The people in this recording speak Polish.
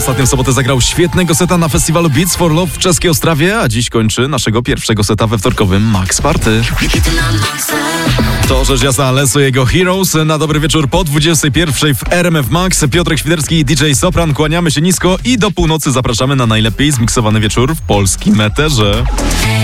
ostatnią sobotę zagrał świetnego seta na festiwalu Beats for Love w czeskiej Ostrawie, a dziś kończy naszego pierwszego seta we wtorkowym Max Party. To rzecz jasna, Alesso i jego Heroes. Na dobry wieczór po 21 w RMF Max. Piotrek Świderski i DJ Sopran. Kłaniamy się nisko i do północy zapraszamy na najlepiej zmiksowany wieczór w polskim eterze.